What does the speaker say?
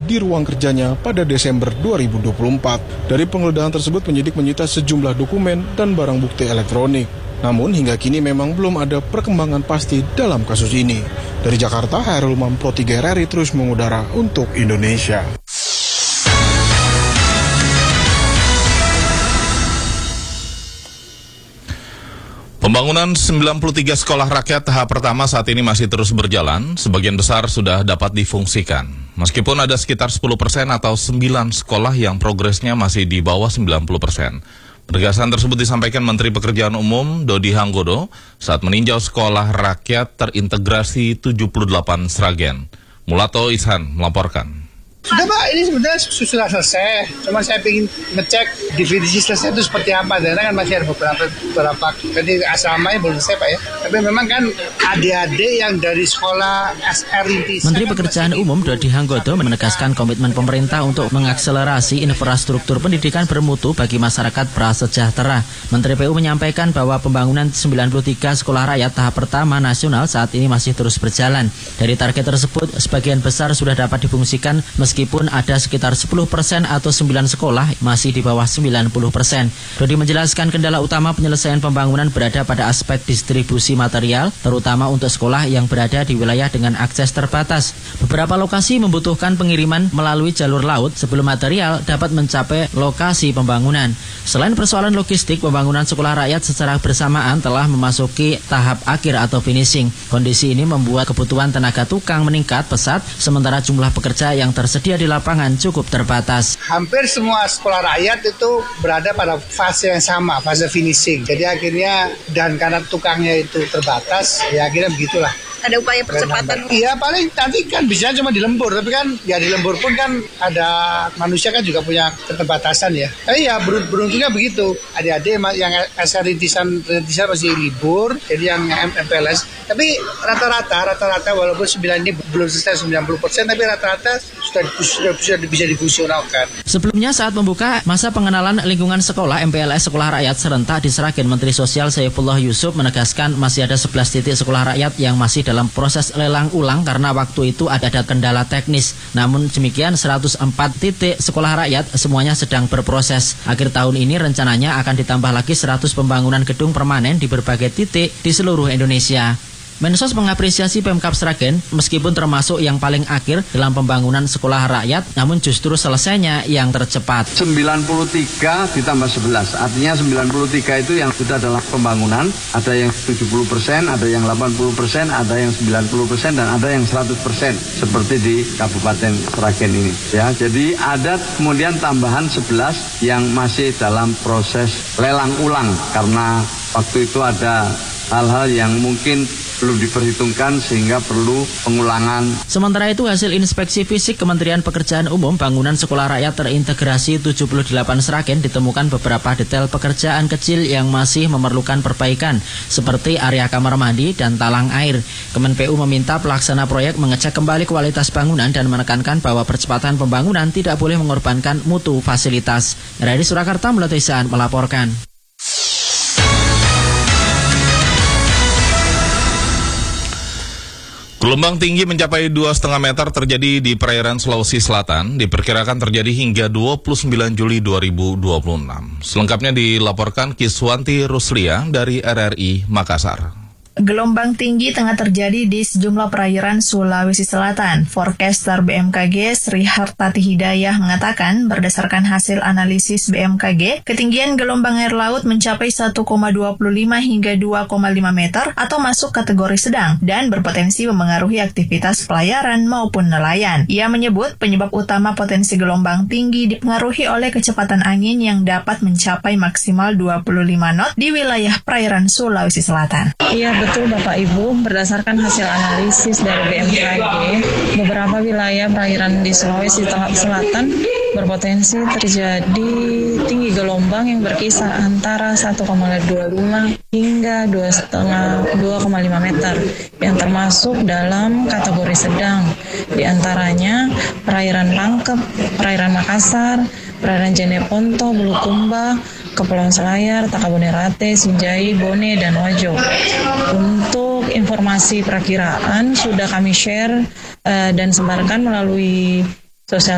di ruang kerjanya pada Desember 2024. Dari penggeledahan tersebut, penyidik menyita sejumlah dokumen dan barang bukti elektronik. Namun hingga kini memang belum ada perkembangan pasti dalam kasus ini. Dari Jakarta, Hairul Umam, Pro 3 RRI terus mengudara untuk Indonesia. Pembangunan 93 sekolah rakyat tahap pertama saat ini masih terus berjalan, sebagian besar sudah dapat difungsikan. Meskipun ada sekitar 10% atau 9 sekolah yang progresnya masih di bawah 90%. Penegasan tersebut disampaikan Menteri Pekerjaan Umum Dodi Hanggodo saat meninjau sekolah rakyat terintegrasi 78 Sragen. Mulato Ishan melaporkan. Sudah Pak, ini sebenarnya sudah selesai. Cuma saya ingin ngecek definisi selesai itu seperti apa. Karena kan masih ada beberapa. Jadi asramanya belum selesai Pak ya. Tapi memang kan adik-adik yang dari sekolah SR Rintisan. Menteri Pekerjaan Umum Dodi Hanggodo menegaskan komitmen pemerintah untuk mengakselerasi infrastruktur pendidikan bermutu bagi masyarakat prasejahtera. Menteri PU menyampaikan bahwa pembangunan 93 sekolah rakyat tahap pertama nasional saat ini masih terus berjalan. Dari target tersebut, sebagian besar sudah dapat difungsikan meskipun ada sekitar 10% atau 9 sekolah masih di bawah 90%. Dodi menjelaskan kendala utama penyelesaian pembangunan berada pada aspek distribusi material, terutama untuk sekolah yang berada di wilayah dengan akses terbatas. Beberapa lokasi membutuhkan pengiriman melalui jalur laut sebelum material dapat mencapai lokasi pembangunan. Selain persoalan logistik, pembangunan sekolah rakyat secara bersamaan telah memasuki tahap akhir atau finishing. Kondisi ini membuat kebutuhan tenaga tukang meningkat pesat, sementara jumlah pekerja yang tersedia di lapangan cukup terbatas. Hampir semua sekolah rakyat itu berada pada fase yang sama, fase finishing. Jadi akhirnya, dan karena tukangnya itu terbatas, ya akhirnya begitulah. Ada upaya percepatan? Iya, paling nanti kan bisa cuma di lembur, tapi kan ya di lembur pun kan ada manusia kan juga punya keterbatasan ya. Tapi ya beruntungnya begitu. Adik-adik yang SR Rintisan masih libur, jadi yang MPLS. Tapi rata-rata walaupun 9 ini belum selesai 90%, tapi rata-rata sudah bisa difungsionalkan. Sebelumnya saat membuka masa pengenalan lingkungan sekolah MPLS Sekolah Rakyat serentak di Sragen, Menteri Sosial Saifullah Yusuf menegaskan masih ada 11 titik sekolah rakyat yang masih dalam proses lelang ulang karena waktu itu ada kendala teknis. Namun demikian 104 titik sekolah rakyat semuanya sedang berproses. Akhir tahun ini rencananya akan ditambah lagi 100 pembangunan gedung permanen di berbagai titik di seluruh Indonesia. Mensos mengapresiasi Pemkab Sragen meskipun termasuk yang paling akhir dalam pembangunan sekolah rakyat, namun justru selesainya yang tercepat. 93 ditambah 11, artinya 93 itu yang sudah dalam pembangunan, ada yang 70%, ada yang 80%, ada yang 90%, dan ada yang 100%, seperti di Kabupaten Sragen ini. Ya, jadi ada kemudian tambahan 11 yang masih dalam proses lelang ulang, karena waktu itu ada hal-hal yang mungkin belum diperhitungkan sehingga perlu pengulangan. Sementara itu hasil inspeksi fisik Kementerian Pekerjaan Umum bangunan sekolah rakyat terintegrasi 78 Sragen ditemukan beberapa detail pekerjaan kecil yang masih memerlukan perbaikan seperti area kamar mandi dan talang air. Kemen-PU meminta pelaksana proyek mengecek kembali kualitas bangunan dan menekankan bahwa percepatan pembangunan tidak boleh mengorbankan mutu fasilitas. RRI Surakarta Melatisan melaporkan. Gelombang tinggi mencapai 2,5 meter terjadi di perairan Sulawesi Selatan, diperkirakan terjadi hingga 29 Juli 2026. Selengkapnya dilaporkan Kiswanti Ruslia dari RRI Makassar. Gelombang tinggi tengah terjadi di sejumlah perairan Sulawesi Selatan. Forecaster BMKG Sri Hartati Hidayah mengatakan, berdasarkan hasil analisis BMKG, ketinggian gelombang air laut mencapai 1,25 hingga 2,5 meter atau masuk kategori sedang dan berpotensi memengaruhi aktivitas pelayaran maupun nelayan. Ia menyebut penyebab utama potensi gelombang tinggi dipengaruhi oleh kecepatan angin yang dapat mencapai maksimal 25 knot di wilayah perairan Sulawesi Selatan. Iya, betul Bapak Ibu, berdasarkan hasil analisis dari BMKG, beberapa wilayah perairan di Sulawesi Selatan berpotensi terjadi tinggi gelombang yang berkisar antara 1,25 hingga 2,5 meter, yang termasuk dalam kategori sedang, di antaranya perairan Pangkep, perairan Makassar, perairan Jeneponto, Bulukumba, Kepulauan Selayar, Takabonerate, Sinjai, Bone, dan Wajo. Untuk informasi perakiraan sudah kami share dan sebarkan melalui sosial